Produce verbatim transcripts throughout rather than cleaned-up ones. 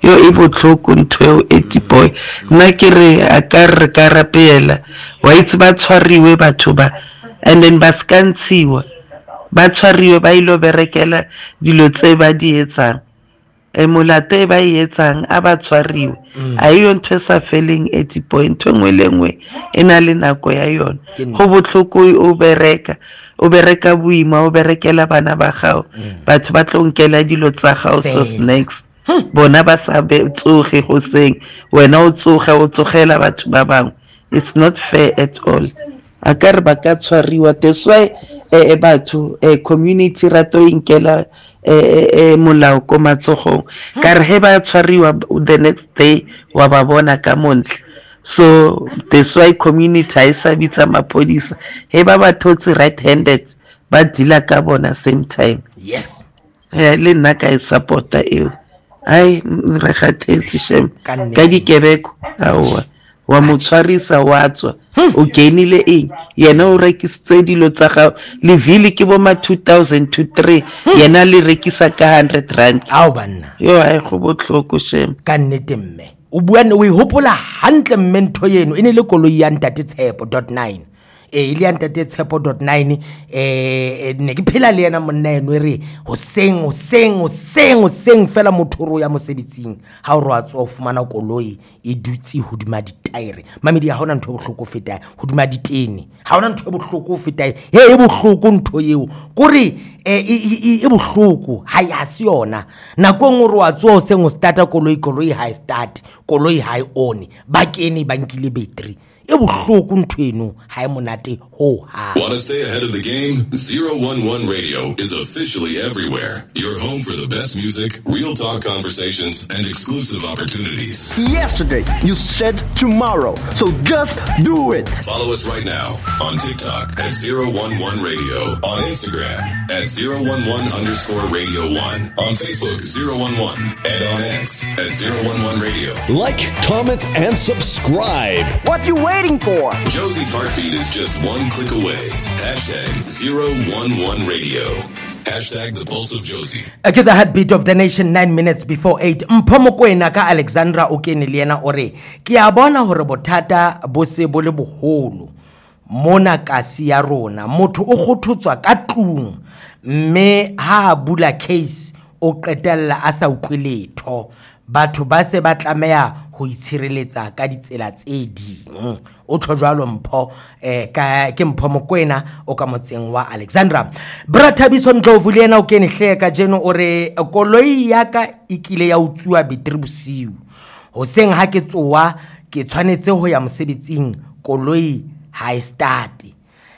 yo e botlhoko ntho eighty boy nna ke re a ka re ka rapela wa itse ba tshwariwe batho ba and then ba skantsiwa ba tshwariwe ba ilo berekela dilo tse ba di etsang e molate ba etsang a ba tshwariwe a iyo ntho sa felling eighty point ngwe lengwe ena le nako ya yona go botlhoko o bereka o bereka buima o berekela bana ba gago batho ba tlonkela dilo tsa gago so snacks bona ba sa be tsoge go seng wena o tsoge o tsogela batho ba bangwe it's not fair at all akare ba ka tshwariwa that's why e batho e community rato inkela e molao ko matsogong ka re he ba tshwariwa the next day wa ba bona ka montle so that's why community ha isa bitsa mapodisa he ba ba thotse right handed ba dila ka bona same time yes eh le nna ka supporta eo ai re khathetse shem ka dikebeko awa wa motshwarisa wa tswa o kenile eng yena o rekisitse dilo tsa ga le vili ke bo ma two thousand to three yena le rekisa ka one hundred rand ao banna yo ai go botlhoko shem ka nnete mme o bua ne o ihopola hantle mme ntho yeno ene le koloi ya ntate tshepo dot nine e ile ya ntate tshepo dot nine eh ne ke phela le yena monna eno re ho seng ho seng ho seng ho seng fela mothoro ya mosebetsing ha o rwa tswa o fumana koloi e dutse hodima ditaere mamedi ha hona ntho e bohloko feta hodima ditene ha hona ntho e bohloko feta he e bohloko ntho eo kore e bohloko ha ya se yona nako ngwe rwa tswa o seng o starta koloi koloi ha start koloi ha on ba kene ba nkile battery e bohloko ntweno ha e monate ho ha. Want to stay ahead of the game? zero one one Radio is officially everywhere. Your home for the best music, real talk conversations, and exclusive opportunities. Yesterday, you said tomorrow, so just do it. Follow us right now on TikTok at zero one one Radio, on Instagram at zero one one underscore radio one, on Facebook zero one one, and on X at zero one one Radio. Like, comment, and subscribe. What you waiting for? Josie's heartbeat is just one click away. Hashtag zero one one Radio. Hashtag the pulse of Josie. Okay, the heartbeat of the nation, nine minutes before eight. Mpomokwena ka Alexandra okene liena ore. Ki a bona hore bothata bo se bo le boholo. Mona kasi ya rona. Motho o kgothotswa ka tlung. Mme ha bula case o qetella a sa utlwe letho. Batho ba se ba tlameha ho itshireletsa ka ditsela tse ding o tlhojwalo mpho eh ka ke mpho mokwena o ka motseng wa Alexandra Brathabiso Ndlovu le yena o kene hle ka jeno ore koloi ya ka ikile ya utsuwa betri bosiu ho seng ha ke tsoa ke tshwanetse ho ya mosebetsing koloi ha start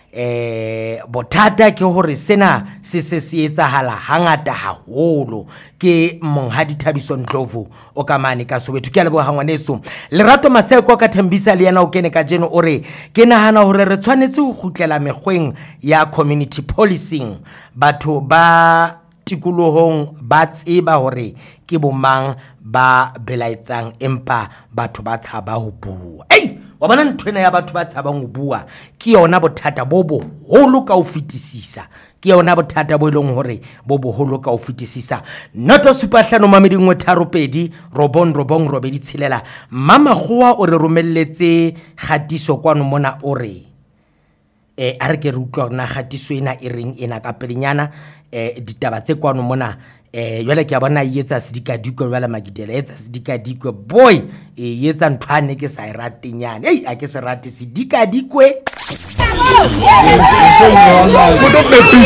eh bothata ke hore sena se se se etsahala hangata haholo ke monghadi Thabiso Ndlovu o ka mane ka Soweto ke a lebo hangwaneso Lerato Maseko ka Thembisa le yana o kene ka jeno ore ke nahana hore re tshwanetse ho khutlela mekgweng ya community policing batho ba tikulohong ba tseba hore ke bomang ba belaetsang empa batho ba tshaba ho bua ei wa bona nthwena ya batho ba tshabang ho bua ke yona bothata bo boholo ka o fetisisa ke yona bothata bo ileng hore bo boholo ka o fetisisa noto supahlano mamedi ngwe tharo pedi robon robong robedi tshelela mama khoa o re romelletse khatiso kwano mona ore eh a re ke re utlwa na khatiso ena e reng ena ka pelenyana eh ditaba tse kwano mona eh yole ke a bona yetsa sedika dikwe wala magidela yetsa sedika dikwe boy e yetsa nthwane ke sa iratinyana ei a ke se rate sedika dikwe